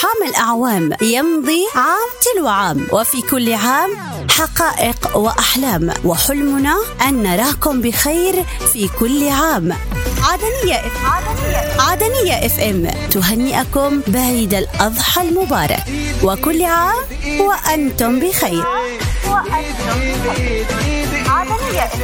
زحام الأعوام يمضي عام تلو عام، وفي كل عام حقائق وأحلام، وحلمنا أن نراكم بخير في كل عام. عدنية اف ام تهنئكم بعيد الأضحى المبارك، وكل عام وأنتم بخير. عدنية